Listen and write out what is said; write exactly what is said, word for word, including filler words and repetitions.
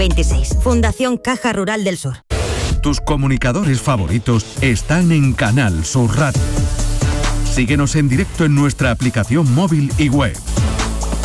veintiséis. Fundación Caja Rural del Sur. Tus comunicadores favoritos están en Canal Sur Radio. Síguenos en directo en nuestra aplicación móvil y web.